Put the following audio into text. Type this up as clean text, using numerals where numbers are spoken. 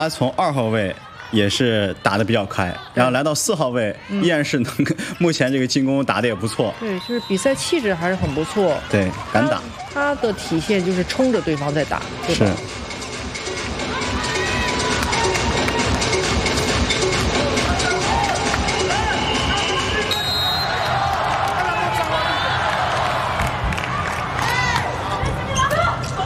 他从2号位也是打得比较开，然后来到4号位，依然是目前这个进攻打得也不错。 对，就是比赛气质还是很不错。 对，敢打。 他的体现就是冲着对方在打，对吧？ 是。